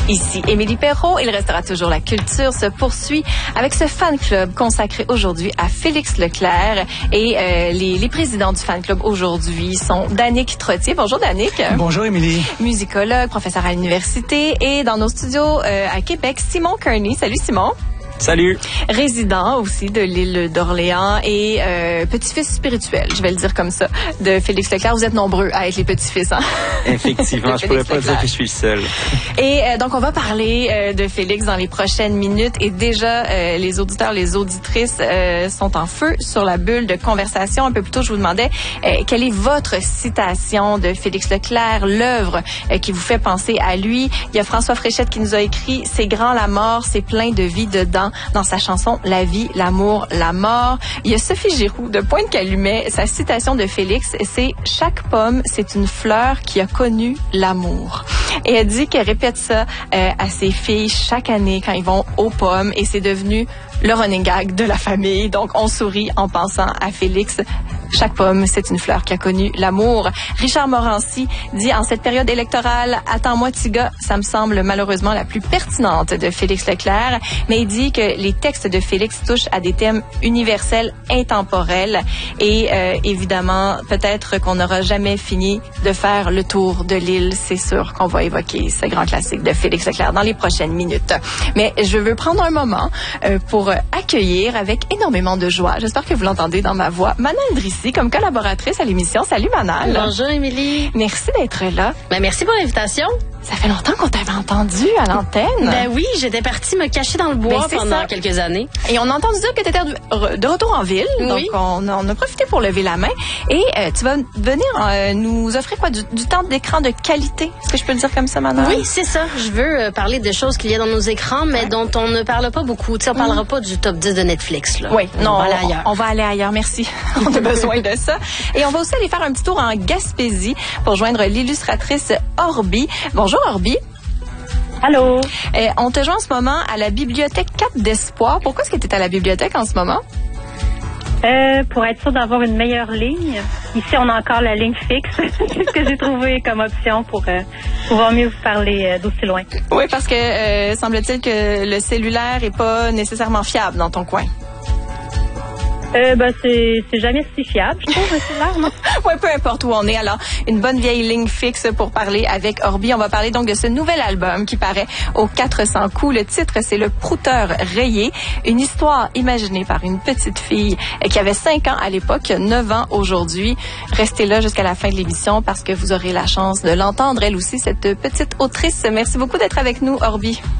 Ici Émilie Perrault. Il restera toujours la culture se poursuit avec ce fan club consacré aujourd'hui à Félix Leclerc. Et les présidents du fan club aujourd'hui sont Danick Trottier. Bonjour Danick. Bonjour Émilie. Musicologue, professeur à l'université. Et dans nos studios à Québec, Simon Kearney. Salut Simon. Salut. Résident aussi de l'île d'Orléans et petit-fils spirituel, je vais le dire comme ça, de Félix Leclerc. Vous êtes nombreux à être les petits-fils, hein? Effectivement, je pourrais pas dire que je suis le seul. Et donc, on va parler de Félix dans les prochaines minutes. Et déjà, les auditeurs, les auditrices sont en feu sur la bulle de conversation. Un peu plus tôt, je vous demandais quelle est votre citation de Félix Leclerc, l'œuvre qui vous fait penser à lui. Il y a François Fréchette qui nous a écrit « C'est grand la mort, c'est plein de vie dedans ». Dans sa chanson « La vie, l'amour, la mort ». Il y a Sophie Giroux de Pointe-Calumet. Sa citation de Félix, c'est « Chaque pomme, c'est une fleur qui a connu l'amour ». Et elle dit qu'elle répète ça à ses filles chaque année quand ils vont aux pommes. Et c'est devenu le running gag de la famille. Donc, on sourit en pensant à Félix. Chaque pomme, c'est une fleur qui a connu l'amour. Richard Morancy dit, en cette période électorale, « Attends-moi, petit gars », ça me semble malheureusement la plus pertinente de Félix Leclerc. Mais il dit que les textes de Félix touchent à des thèmes universels, intemporels. Et évidemment, peut-être qu'on n'aura jamais fini de faire le tour de l'île. C'est sûr qu'on va évoquer ce grand classique de Félix Leclerc dans les prochaines minutes. Mais je veux prendre un moment pour accueillir avec énormément de joie, j'espère que vous l'entendez dans ma voix, Manal Drissi comme collaboratrice à l'émission. Salut Manal. Bonjour Émilie. Merci d'être là. Ben, merci pour l'invitation. Ça fait longtemps qu'on t'avait entendu à l'antenne. Ben oui, j'étais partie me cacher dans le bois pendant quelques années. Et on a entendu dire que tu étais de retour en ville. Oui. Donc, on a profité pour lever la main. Et tu vas venir nous offrir quoi? Du temps d'écran de qualité. Est-ce que je peux le dire comme ça, Manal? Oui, c'est ça. Je veux parler de choses qu'il y a dans nos écrans, mais dont on ne parle pas beaucoup. Tu sais, on parlera pas du top 10 de Netflix, là. Oui, non, on va aller ailleurs. On va aller ailleurs, merci. On a besoin de ça. Et on va aussi aller faire un petit tour en Gaspésie pour joindre l'illustratrice Orbi. Bonjour Orbi. Allô. On te joint en ce moment à la bibliothèque 4 d'Espoir. Pourquoi est-ce que tu es à la bibliothèque en ce moment? Pour être sûr d'avoir une meilleure ligne. Ici, on a encore la ligne fixe. C'est ce que j'ai trouvé comme option pour pouvoir mieux vous parler d'aussi loin. Oui, parce que semble-t-il que le cellulaire est pas nécessairement fiable dans ton coin. C'est jamais si fiable, je trouve, un cellulaire, non? Oui, peu importe où on est. Alors, une bonne vieille ligne fixe pour parler avec Orbi. On va parler donc de ce nouvel album qui paraît aux 400 coups. Le titre, c'est Le Prouteur rayé. Une histoire imaginée par une petite fille qui avait 5 ans à l'époque, 9 ans aujourd'hui. Restez là jusqu'à la fin de l'émission parce que vous aurez la chance de l'entendre, elle aussi, cette petite autrice. Merci beaucoup d'être avec nous, Orbi.